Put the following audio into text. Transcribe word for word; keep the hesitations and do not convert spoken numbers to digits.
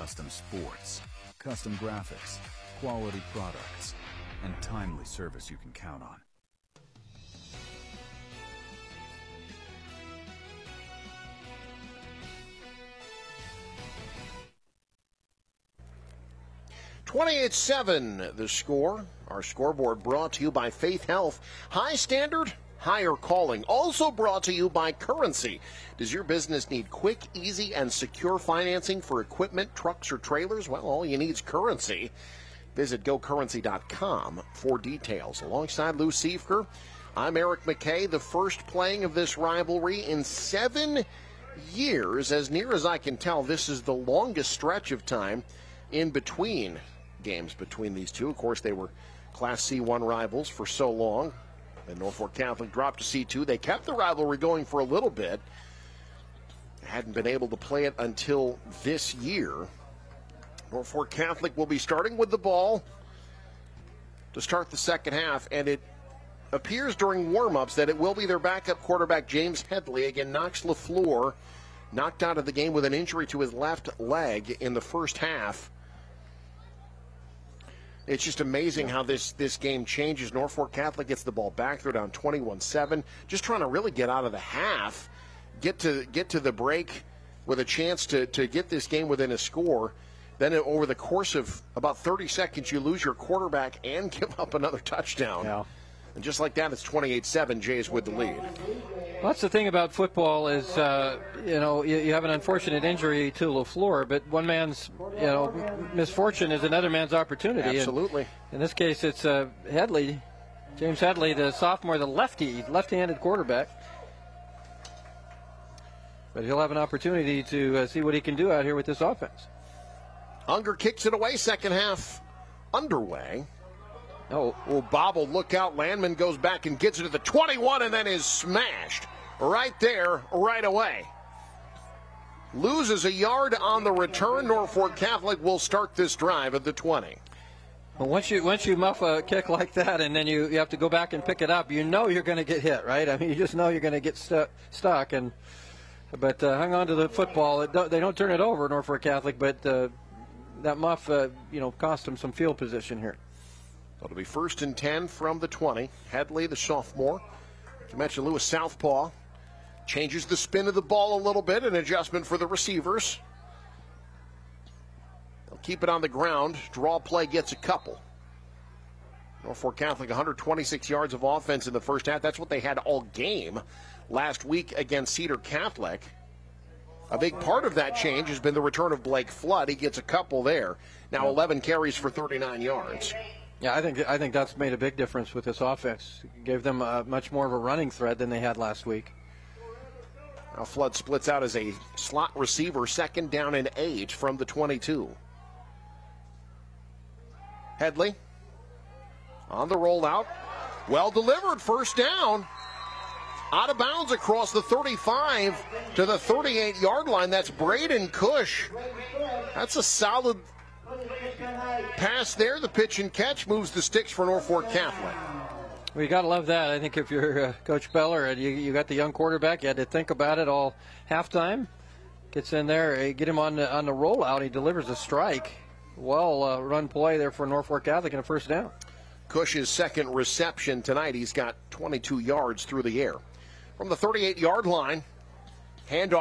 custom sports, custom graphics, quality products, and timely service you can count on. twenty-eight seven the score. Our scoreboard brought to you by Faith Health. High standard, higher calling. Also brought to you by Currency. Does your business need quick, easy, and secure financing for equipment, trucks, or trailers? Well, all you need is Currency. Visit go currency dot com for details. Alongside Lou Siefker, I'm Eric McKay. The first playing of this rivalry in seven years. As near as I can tell, this is the longest stretch of time in between games between these two. Of course, they were Class C one rivals for so long. And Norfolk Catholic dropped to C two. They kept the rivalry going for a little bit. Hadn't been able to play it until this year. Norfolk Catholic will be starting with the ball to start the second half, and it appears during warm-ups that it will be their backup quarterback, James Headley. Again, Knox LaFleur knocked out of the game with an injury to his left leg in the first half. It's just amazing how this, this game changes. Norfolk Catholic gets the ball back. They're down twenty-one seven. Just trying to really get out of the half, get to get to the break with a chance to, to get this game within a score. Then over the course of about thirty seconds, you lose your quarterback and give up another touchdown. Yeah. And just like that, it's twenty-eight seven, Jays with the lead. Well, that's the thing about football is, uh, you know, you, you have an unfortunate injury to LaFleur, but one man's, you know, misfortune is another man's opportunity. Absolutely. And in this case, it's uh, Headley, James Headley, the sophomore, the lefty, left-handed quarterback. But he'll have an opportunity to uh, see what he can do out here with this offense. Unger kicks it away, second half underway. Oh, oh, bobble, look out. Landman goes back and gets it to the twenty-one and then is smashed right there, right away. Loses a yard on the return. Norfolk Catholic will start this drive at the twenty. Well, once you once you muff a kick like that and then you, you have to go back and pick it up, you know you're going to get hit, right? I mean, you just know you're going to get stu- stuck. And But uh, hang on to the football. It don't, they don't turn it over, Norfolk Catholic, but uh, that muff, uh, you know, cost them some field position here. It'll be first and ten from the twenty. Headley, the sophomore. You mentioned Lewis Southpaw. Changes the spin of the ball a little bit, an adjustment for the receivers. They'll keep it on the ground. Draw play gets a couple. Norfolk Catholic, one hundred twenty-six yards of offense in the first half. That's what they had all game last week against Cedar Catholic. A big part of that change has been the return of Blake Flood. He gets a couple there. Now eleven carries for thirty-nine yards. Yeah, I think I think that's made a big difference with this offense. It gave them a, much more of a running threat than they had last week. Now Flood splits out as a slot receiver, second down and eight from the twenty-two. Headley on the rollout. Well delivered, first down. Out of bounds across the thirty-five to the thirty-eight-yard line. That's Braden Cush. That's a solid pass there. The pitch and catch moves the sticks for Norfolk Catholic. Well, you got to love that. I think if you're uh, Coach Beller and you, you got the young quarterback, you had to think about it all halftime. Gets in there, get him on the, on the rollout. He delivers a strike. Well uh, run play there for Norfolk Catholic and a first down. Cush's second reception tonight. He's got twenty-two yards through the air. From the thirty-eight-yard line, handoff.